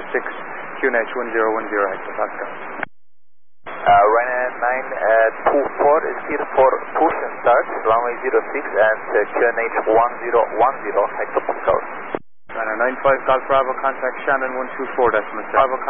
QNH 1010 hectopascal. Ryanair 924 is here for push and start, runway 06 and QNH 1010 hectopascal. Ryanair 95 Golf Bravo, contact Shannon 124 decimal 7.